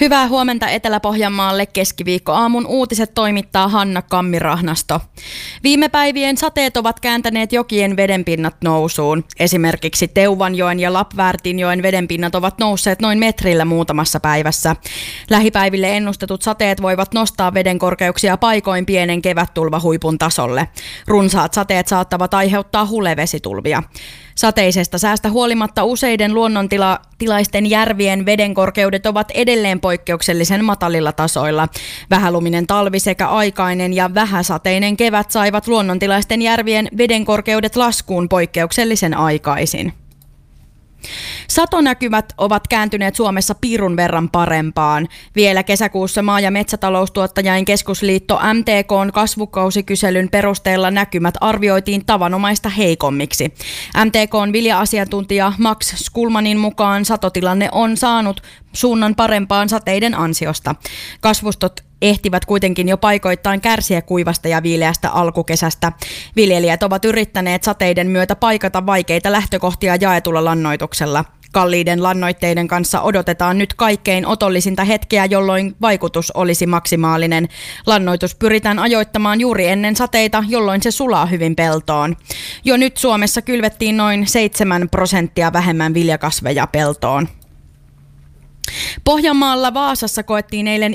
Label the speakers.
Speaker 1: Hyvää huomenta Etelä-Pohjanmaalle. Keskiviikkoaamun uutiset toimittaa Hanna Kammirahnasto. Viime päivien sateet ovat kääntäneet jokien vedenpinnat nousuun. Esimerkiksi Teuvanjoen ja Lappvärtinjoen vedenpinnat ovat nousseet noin metrillä muutamassa päivässä. Lähipäiville ennustetut sateet voivat nostaa vedenkorkeuksia paikoin pienen kevättulvahuipun tasolle. Runsaat sateet saattavat aiheuttaa hulevesitulvia. Sateisesta säästä huolimatta useiden luonnontilaisten järvien vedenkorkeudet ovat edelleen poikkeuksellisen matalilla tasoilla. Vähäluminen talvi sekä aikainen ja vähäsateinen kevät saivat luonnontilaisten järvien vedenkorkeudet laskuun poikkeuksellisen aikaisin. Satonäkymät ovat kääntyneet Suomessa pirun verran parempaan. Vielä kesäkuussa Maa- ja metsätaloustuottajain keskusliitto MTK:n kasvukausikyselyn perusteella näkymät arvioitiin tavanomaista heikommiksi. MTK:n vilja-asiantuntija Max Skulmanin mukaan satotilanne on saanut suunnan parempaan sateiden ansiosta. Kasvustot ehtivät kuitenkin jo paikoittain kärsiä kuivasta ja viileästä alkukesästä. Viljelijät ovat yrittäneet sateiden myötä paikata vaikeita lähtökohtia jaetulla lannoituksella. Kalliiden lannoitteiden kanssa odotetaan nyt kaikkein otollisinta hetkeä, jolloin vaikutus olisi maksimaalinen. Lannoitus pyritään ajoittamaan juuri ennen sateita, jolloin se sulaa hyvin peltoon. Jo nyt Suomessa kylvettiin noin 7% vähemmän viljakasveja peltoon. Pohjanmaalla Vaasassa koettiin eilen